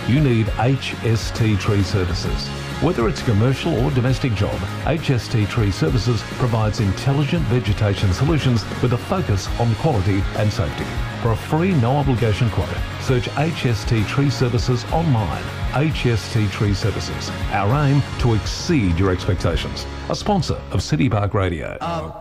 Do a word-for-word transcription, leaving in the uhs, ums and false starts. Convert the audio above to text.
you need H S T Tree Services. Whether it's a commercial or domestic job, H S T Tree Services provides intelligent vegetation solutions with a focus on quality and safety. For a free no-obligation quote, search H S T Tree Services online. H S T Tree Services. Our aim to exceed your expectations. A sponsor of City Park Radio. Uh,